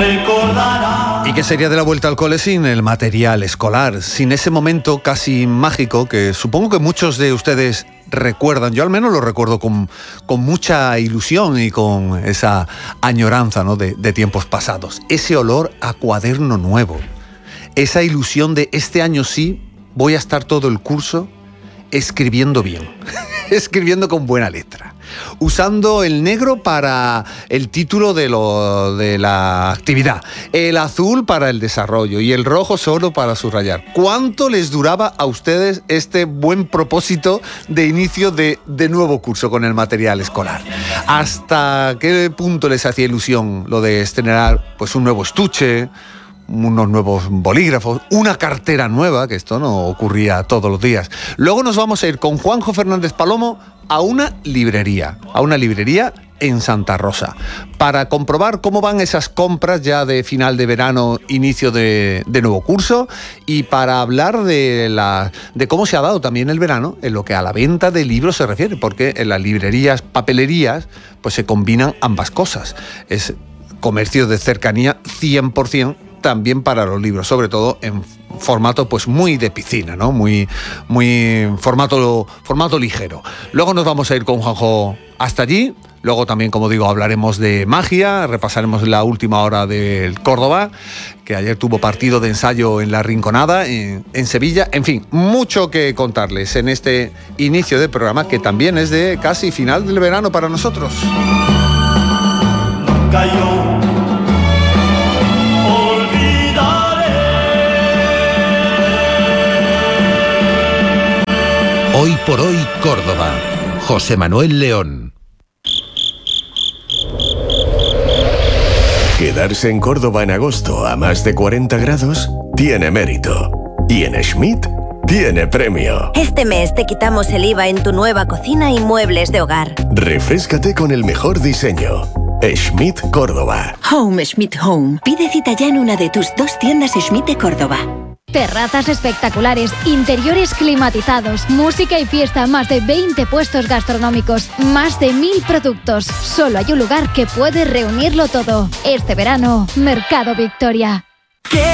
¿Y qué sería de la vuelta al cole sin el material escolar? Sin ese momento casi mágico que supongo que muchos de ustedes recuerdan. Yo al menos lo recuerdo con mucha ilusión y con esa añoranza, ¿no?, de tiempos pasados. Ese olor a cuaderno nuevo. Esa ilusión de este año sí voy a estar todo el curso escribiendo bien. Escribiendo con buena letra. Usando el negro para el título de la actividad, el azul para el desarrollo y el rojo solo para subrayar. ¿Cuánto les duraba a ustedes este buen propósito de inicio de nuevo curso con el material escolar? ¿Hasta qué punto les hacía ilusión lo de estrenar pues un nuevo estuche, unos nuevos bolígrafos, una cartera nueva, que esto no ocurría todos los días? Luego nos vamos a ir con Juanjo Fernández Palomo a una librería en Santa Rosa, para comprobar cómo van esas compras ya de final de verano, inicio de nuevo curso, y para hablar de cómo se ha dado también el verano en lo que a la venta de libros se refiere, porque en las librerías, papelerías, pues se combinan ambas cosas. Es comercio de cercanía 100%, también para los libros, sobre todo en formato pues muy de piscina, ¿no? Muy formato ligero. Luego nos vamos a ir con Juanjo hasta allí. Luego también, como digo, hablaremos de magia, repasaremos la última hora del Córdoba, que ayer tuvo partido de ensayo en La Rinconada, en Sevilla. En fin, mucho que contarles en este inicio de programa, que también es de casi final del verano para nosotros. Nunca yo Hoy por hoy, Córdoba. José Manuel León. Quedarse en Córdoba en agosto a más de 40 grados tiene mérito. Y en Schmidt tiene premio. Este mes te quitamos el IVA en tu nueva cocina y muebles de hogar. Refréscate con el mejor diseño. Schmidt Córdoba. Home Schmidt Home. Pide cita ya en una de tus 2 tiendas Schmidt de Córdoba. Terrazas espectaculares, interiores climatizados, música y fiesta, más de 20 puestos gastronómicos, más de 1000 productos. Solo hay un lugar que puede reunirlo todo. Este verano, Mercado Victoria.